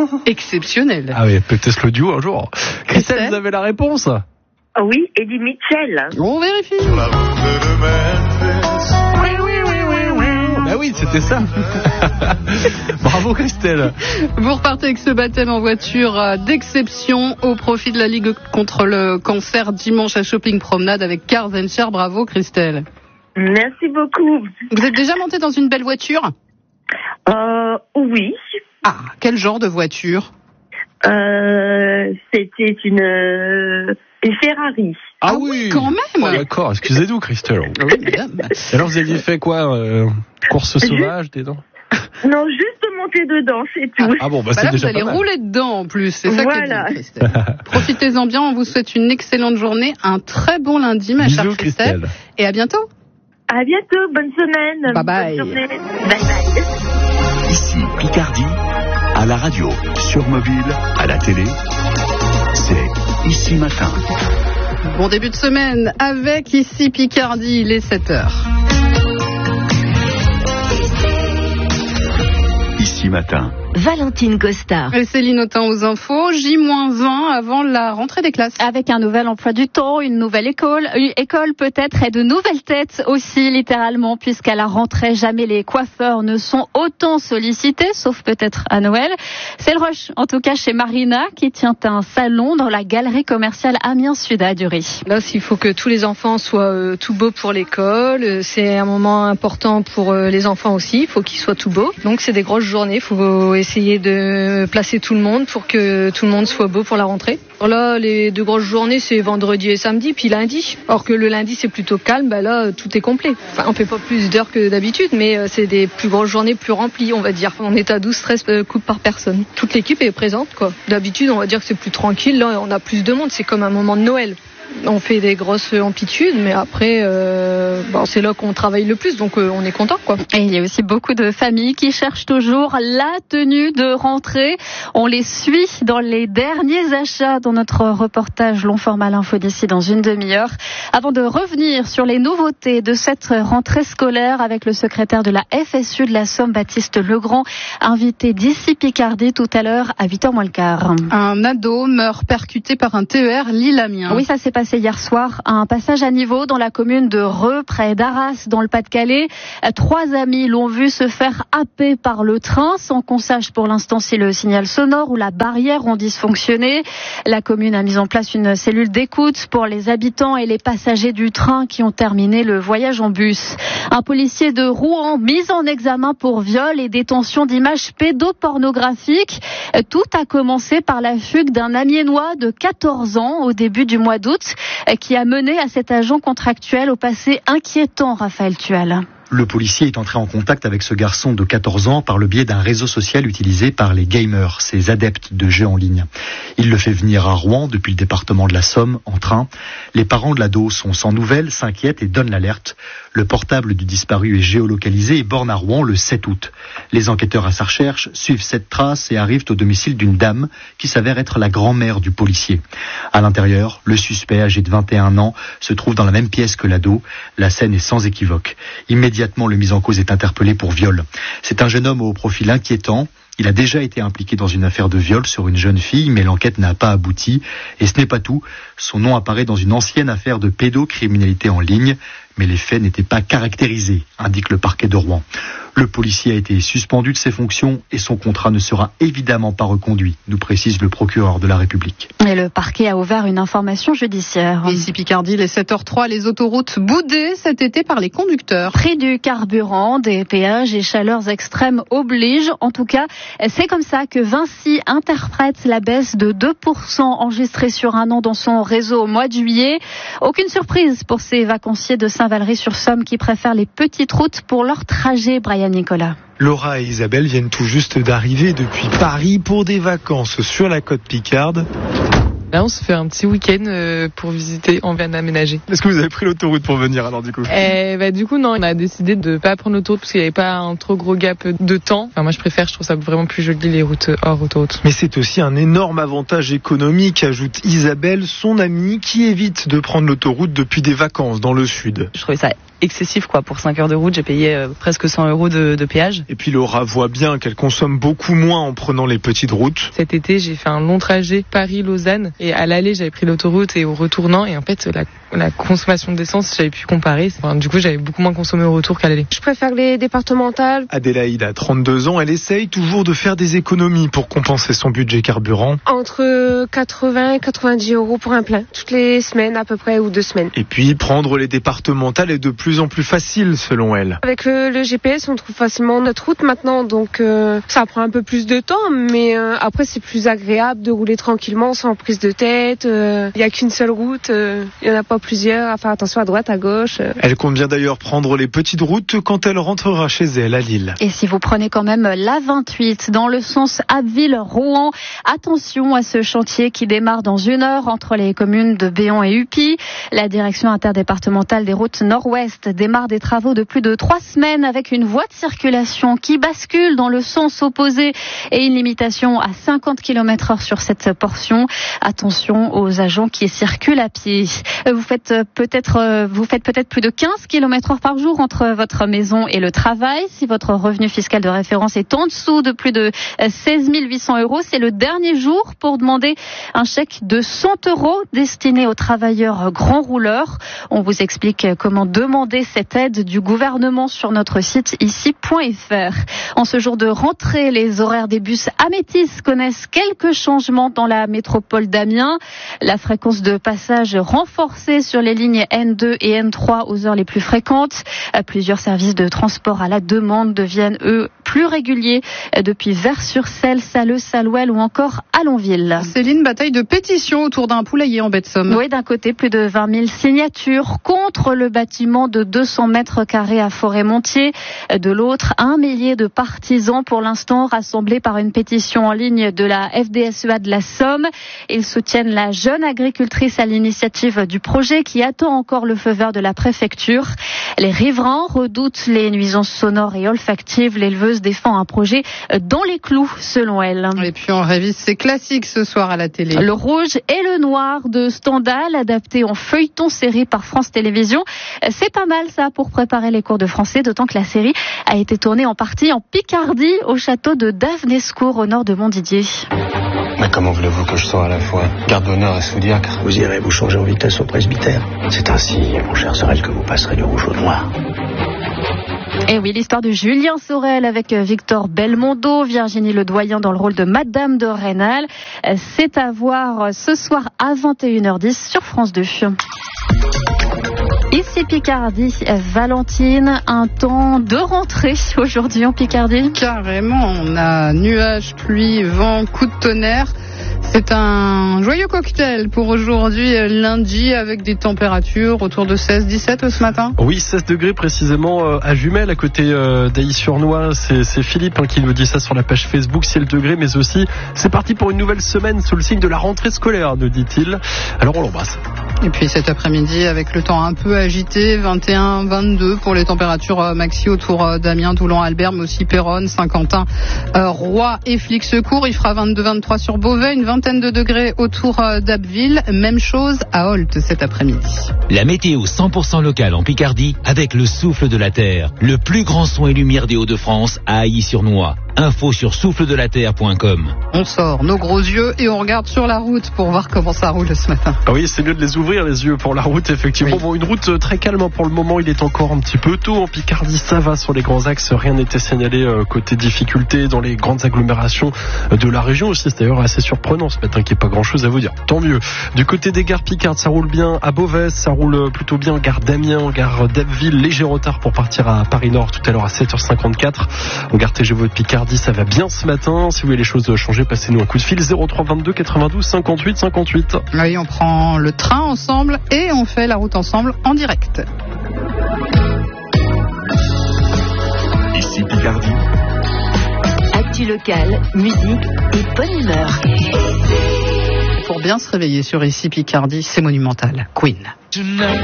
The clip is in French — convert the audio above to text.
Exceptionnel. Ah oui, peut-être le duo un jour. Christelle, vous avez la réponse? Oui, Eddie Mitchell. On vérifie. Bah oui, c'était ça. Bravo Christelle. Vous repartez avec ce baptême en voiture d'exception au profit de la Ligue contre le cancer dimanche à Shopping Promenade avec Car Venture. Bravo Christelle. Merci beaucoup. Vous êtes déjà montée dans une belle voiture? Oui. Ah, quel genre de voiture? C'était une Ferrari. Ah oui, quand même. Oh, d'accord, excusez-nous Christelle. Oui, madame. Alors vous aviez fait quoi, course sauvage, des dents? Non, juste monter dedans, c'est tout. Ah bon, bah Là, c'est vous déjà allez pas mal. rouler dedans en plus, c'est ça Voilà. que dit Christelle. Profitez-en bien, on vous souhaite une excellente journée, un très bon lundi, ma chère Bisous Christelle. Christelle. Et à bientôt. À bientôt, bonne semaine. Bye bye. Bonne journée. Bye bye. Ici Picardie, à la radio, sur mobile, à la télé, c'est Ici Matin. Bon début de semaine avec ici Picardie, il est 7h. Ici Matin. Valentine Costard. Et Céline Autain aux infos, J-1 avant la rentrée des classes. Avec un nouvel emploi du temps, une nouvelle école peut-être, et de nouvelles têtes aussi, littéralement, puisqu'à la rentrée, jamais les coiffeurs ne sont autant sollicités, sauf peut-être à Noël. C'est le rush, en tout cas chez Marina, qui tient un salon dans la galerie commerciale Amiens-Sud à Dury. Là, il faut que tous les enfants soient tout beaux pour l'école. C'est un moment important pour les enfants aussi. Il faut qu'ils soient tout beaux. Donc, c'est des grosses journées. Il faut essayer de placer tout le monde pour que tout le monde soit beau pour la rentrée. Alors là, les deux grosses journées, c'est vendredi et samedi, puis lundi. Or que le lundi, c'est plutôt calme. Bah là, tout est complet. Enfin, on fait pas plus d'heures que d'habitude, mais c'est des plus grosses journées, plus remplies, on va dire. On est à 12-13 coupes par personne. Toute l'équipe est présente, quoi. D'habitude, on va dire que c'est plus tranquille. Là, on a plus de monde. C'est comme un moment de Noël. On fait des grosses amplitudes, mais après, c'est là qu'on travaille le plus, donc on est content, quoi. Et il y a aussi beaucoup de familles qui cherchent toujours la tenue de rentrée. On les suit dans les derniers achats dans notre reportage long format l'info d'ici dans une demi-heure. Avant de revenir sur les nouveautés de cette rentrée scolaire avec le secrétaire de la FSU de la Somme, Baptiste Legrand, invité d'ici Picardie tout à l'heure à 8h moins le quart. Un ado meurt percuté par un TER Lille-Amiens. Oui, ça s'est passé hier soir à un passage à niveau dans la commune de Reux, près d'Arras, dans le Pas-de-Calais. 3 amis l'ont vu se faire happer par le train, sans qu'on sache pour l'instant si le signal sonore ou la barrière ont dysfonctionné. La commune a mis en place une cellule d'écoute pour les habitants et les passagers du train qui ont terminé le voyage en bus. Un policier de Rouen mis en examen pour viol et détention d'images pédopornographiques. Tout a commencé par la fugue d'un Amiénois de 14 ans au début du mois d'août, qui a mené à cet agent contractuel au passé inquiétant, Raphaël Tual. Le policier est entré en contact avec ce garçon de 14 ans par le biais d'un réseau social utilisé par les gamers, ces adeptes de jeux en ligne. Il le fait venir à Rouen depuis le département de la Somme en train. Les parents de l'ado sont sans nouvelles, s'inquiètent et donnent l'alerte. Le portable du disparu est géolocalisé et borne à Rouen le 7 août. Les enquêteurs à sa recherche suivent cette trace et arrivent au domicile d'une dame qui s'avère être la grand-mère du policier. À l'intérieur, le suspect, âgé de 21 ans, se trouve dans la même pièce que l'ado. La scène est sans équivoque. Immédiatement, le mis en cause est interpellé pour viol. C'est un jeune homme au profil inquiétant. Il a déjà été impliqué dans une affaire de viol sur une jeune fille, mais l'enquête n'a pas abouti. Et ce n'est pas tout. Son nom apparaît dans une ancienne affaire de pédocriminalité en ligne, mais les faits n'étaient pas caractérisés, indique le parquet de Rouen. Le policier a été suspendu de ses fonctions et son contrat ne sera évidemment pas reconduit, nous précise le procureur de la République. Et le parquet a ouvert une information judiciaire. Ici Picardie, les 7h03, les autoroutes boudées cet été par les conducteurs. Prix du carburant, des péages et chaleurs extrêmes obligent. En tout cas, c'est comme ça que Vinci interprète la baisse de 2% enregistrée sur un an dans son réseau au mois de juillet. Aucune surprise pour ces vacanciers de Saint-Valery-sur-Somme qui préfèrent les petites routes pour leur trajet, Brian Nicolas. Laura et Isabelle viennent tout juste d'arriver depuis Paris pour des vacances sur la côte Picarde. Là, on se fait un petit week-end pour visiter. On vient d'aménager. Est-ce que vous avez pris l'autoroute pour venir alors du coup? Du coup, non, on a décidé de pas prendre l'autoroute parce qu'il n'y avait pas un trop gros gap de temps. Enfin, moi, je trouve ça vraiment plus joli les routes hors autoroute. Mais c'est aussi un énorme avantage économique, ajoute Isabelle, son amie, qui évite de prendre l'autoroute depuis des vacances dans le sud. Je trouvais ça excessif pour 5 heures de route, j'ai payé presque 100 € de péage. Et puis Laura voit bien qu'elle consomme beaucoup moins en prenant les petites routes. Cet été, j'ai fait un long trajet Paris-Lausanne et à l'aller, j'avais pris l'autoroute et au retournant, et en fait, la consommation d'essence, j'avais pu comparer. Du coup, j'avais beaucoup moins consommé au retour qu'à l'aller. Je préfère les départementales. Adélaïde a 32 ans, elle essaye toujours de faire des économies pour compenser son budget carburant. Entre 80 et 90 € pour un plein, toutes les semaines à peu près ou 2 semaines. Et puis, prendre les départementales est de plus en plus facile selon elle. Avec le GPS, on trouve facilement notre route maintenant, donc ça prend un peu plus de temps, mais après c'est plus agréable de rouler tranquillement sans prise de tête. Il n'y a qu'une seule route, il n'y en a pas plusieurs, à faire attention à droite, à gauche. Elle compte bien d'ailleurs prendre les petites routes quand elle rentrera chez elle à Lille. Et si vous prenez quand même la 28 dans le sens Abbeville-Rouen, attention à ce chantier qui démarre dans 1 heure entre les communes de Béon et Uppy. La direction interdépartementale des routes nord-ouest démarre des travaux de plus de 3 semaines avec une voie de circulation qui bascule dans le sens opposé et une limitation à 50 km/h sur cette portion. Attention aux agents qui circulent à pied. Vous faites peut-être plus de 15 km/h par jour entre votre maison et le travail. Si votre revenu fiscal de référence est en dessous de plus de 16 800 €, c'est le dernier jour pour demander un chèque de 100 € destiné aux travailleurs grands rouleurs. On vous explique comment demander cette aide du gouvernement sur notre site ici.fr. En ce jour de rentrée, les horaires des bus Amétis connaissent quelques changements dans la métropole d'Amiens. La fréquence de passage renforcée sur les lignes N2 et N3 aux heures les plus fréquentes. Plusieurs services de transport à la demande deviennent, eux, plus réguliers depuis Vers-sur-Celle, Salleux, Salouel ou encore Allonville. Céline, bataille de pétition autour d'un poulailler en baie de Somme. Oui, d'un côté, plus de 20 000 signatures contre le bâtiment de 200 mètres carrés à Forêt-Montier. De l'autre, 1 millier de partisans pour l'instant rassemblés par une pétition en ligne de la FDSEA de la Somme. Ils soutiennent la jeune agricultrice à l'initiative du projet qui attend encore le feu vert de la préfecture. Les riverains redoutent les nuisances sonores et olfactives. L'éleveuse défend un projet dans les clous, selon elle. Et puis on révise ces classiques ce soir à la télé. Le rouge et le noir de Stendhal, adapté en feuilleton série par France Télévisions. C'est pas mal ça pour préparer les cours de français, d'autant que la série a été tournée en partie en Picardie, au château de Davenescourt, au nord de Montdidier. Mais comment voulez-vous que je sois à la fois garde d'honneur et sous-diacre? Vous irez vous changer en vitesse au presbytère. C'est ainsi, mon cher Sorel, que vous passerez du rouge au noir. Et oui, l'histoire de Julien Sorel avec Victor Belmondo, Virginie Ledoyen dans le rôle de Madame de Rênal. C'est à voir ce soir à 21h10 sur France 2. Ici Picardie, Valentine, un temps de rentrée aujourd'hui en Picardie. Carrément, on a nuages, pluie, vent, coups de tonnerre. C'est un joyeux cocktail pour aujourd'hui, lundi, avec des températures autour de 16-17 ce matin. Oui, 16 degrés précisément à Jumelles, à côté d'Ailly-sur-Noix. C'est Philippe qui nous dit ça sur la page Facebook, ciel degré, mais aussi c'est parti pour une nouvelle semaine sous le signe de la rentrée scolaire, nous dit-il. Alors on l'embrasse. Et puis cet après-midi, avec le temps un peu agité, 21-22 pour les températures maxi autour d'Amiens, Doulan, Albert, mais aussi Péronne, Saint-Quentin, Roy et Flix-Secours. Il fera 22-23 sur Beauvais, une vingtaine de degrés autour d'Abbeville. Même chose à Holt cet après-midi. La météo 100% locale en Picardie avec le souffle de la terre. Le plus grand son et lumière des Hauts-de-France à Ailly-sur-Noix. Info sur souffledelaterre.com. On sort nos gros yeux et on regarde sur la route pour voir comment ça roule ce matin. Ah oui, c'est mieux de les ouvrir les yeux pour la route, effectivement. Oui. Bon, une route très calme pour le moment, il est encore un petit peu tôt. En Picardie, ça va sur les grands axes, rien n'était signalé côté difficulté dans les grandes agglomérations de la région aussi. C'est d'ailleurs assez surprenant ce matin qu'il n'y ait pas grand chose à vous dire. Tant mieux. Du côté des gares Picardes, ça roule bien à Beauvais, ça roule plutôt bien gare d'Amiens, gare d'Abbeville, léger retard pour partir à Paris-Nord tout à l'heure à 7h54. En gare TGV de Picardie, ça va bien ce matin. Si vous voulez les choses changer, passez-nous un coup de fil 03 22 92 58 58. Oui, on prend le train ensemble et on fait la route ensemble en direct. Ici Picardie. Actu local, musique et bonne humeur. Pour bien se réveiller sur ici Picardie, c'est monumental. Queen.